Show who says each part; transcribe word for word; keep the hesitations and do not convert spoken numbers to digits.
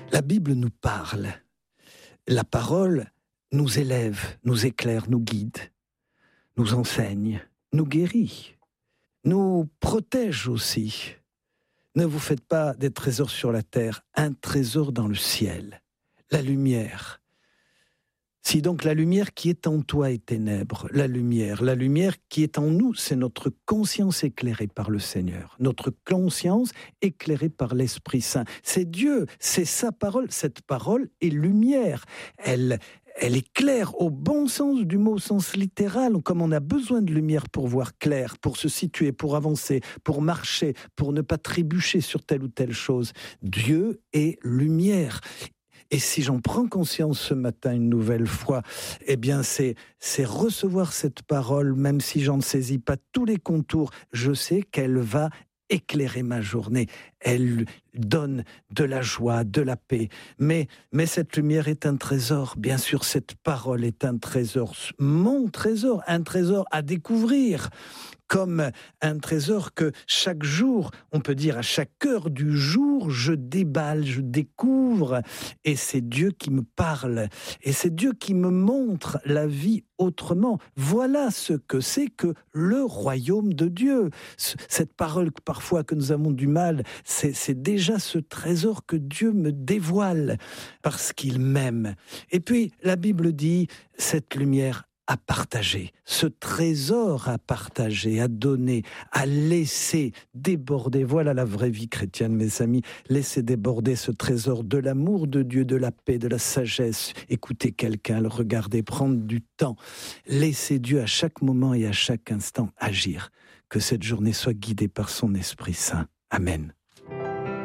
Speaker 1: La Bible nous parle. La parole nous élève, nous éclaire, nous guide, nous enseigne, nous guérit, nous protège aussi. Ne vous faites pas des trésors sur la terre, un trésor dans le ciel, la lumière. Si donc la lumière qui est en toi est ténèbres, la lumière, la lumière qui est en nous, c'est notre conscience éclairée par le Seigneur, notre conscience éclairée par l'Esprit Saint. C'est Dieu, c'est sa parole, cette parole est lumière. Elle, elle éclaire au bon sens du mot, au sens littéral, comme on a besoin de lumière pour voir clair, pour se situer, pour avancer, pour marcher, pour ne pas trébucher sur telle ou telle chose. Dieu est lumière. Et si j'en prends conscience ce matin une nouvelle fois, eh bien c'est, c'est recevoir cette parole, même si j'en saisis pas tous les contours, je sais qu'elle va éclairer ma journée. Elle donne de la joie, de la paix. Mais, mais cette lumière est un trésor. Bien sûr, cette parole est un trésor. Mon trésor, un trésor à découvrir. Comme un trésor que chaque jour, on peut dire à chaque heure du jour, je déballe, je découvre. Et c'est Dieu qui me parle. Et c'est Dieu qui me montre la vie autrement. Voilà ce que c'est que le royaume de Dieu. Cette parole parfois que nous avons du mal, c'est, c'est déjà ce trésor que Dieu me dévoile parce qu'il m'aime. Et puis, la Bible dit, cette lumière à partager, ce trésor à partager, à donner, à laisser déborder. Voilà la vraie vie chrétienne, mes amis. Laisser déborder ce trésor de l'amour de Dieu, de la paix, de la sagesse. Écouter quelqu'un, le regarder, prendre du temps. Laisser Dieu à chaque moment et à chaque instant agir. Que cette journée soit guidée par son Esprit Saint. Amen.